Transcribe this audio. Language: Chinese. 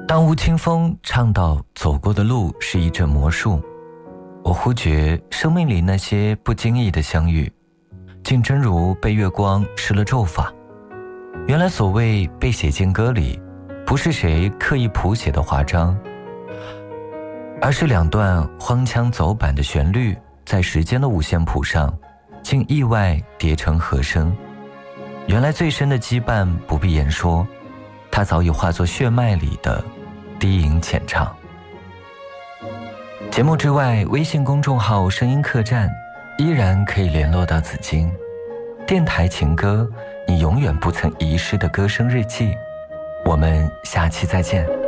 当吴青峰唱到走过的路是一阵魔术，我忽觉生命里那些不经意的相遇，竟真如被月光施了咒法。原来所谓被写进歌里，不是谁刻意谱写的华章，而是两段荒腔走板的旋律在时间的五线谱上竟意外叠成和声。原来最深的羁绊不必言说，它早已化作血脉里的低吟浅唱。节目之外，微信公众号声音客栈依然可以联络到紫金。电台情歌，你永远不曾遗失的歌声日记。我们下期再见。